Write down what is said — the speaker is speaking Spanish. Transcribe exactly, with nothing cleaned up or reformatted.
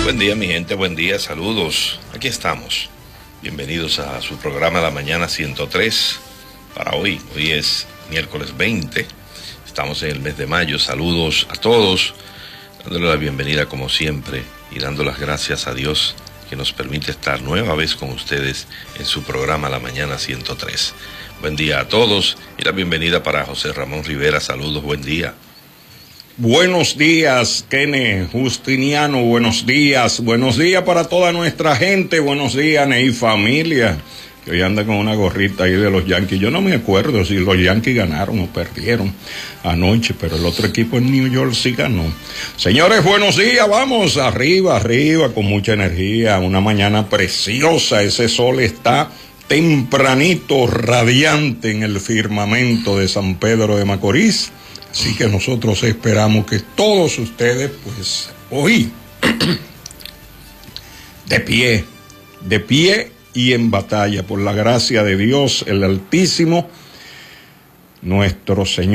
Buen día, mi gente, buen día, saludos. Aquí estamos. Bienvenidos a su programa La Mañana ciento tres para hoy. Hoy es miércoles veinte. Estamos en el mes de mayo. Saludos a todos, dándole la bienvenida como siempre y dando las gracias a Dios que nos permite estar nueva vez con ustedes en su programa La Mañana ciento tres. Buen día a todos y la bienvenida para José Ramón Rivera. Saludos, buen día. Buenos días, Kene Justiniano, buenos días, buenos días para toda nuestra gente, buenos días, Ney familia, que hoy anda con una gorrita ahí de los Yankees. Yo no me acuerdo si los Yankees ganaron o perdieron anoche, pero el otro equipo en New York sí ganó. Señores, buenos días, vamos arriba, arriba, con mucha energía, una mañana preciosa, ese sol está tempranito, radiante en el firmamento de San Pedro de Macorís. Así que nosotros esperamos que todos ustedes, pues, hoy, de pie, de pie y en batalla, por la gracia de Dios, el Altísimo, nuestro Señor.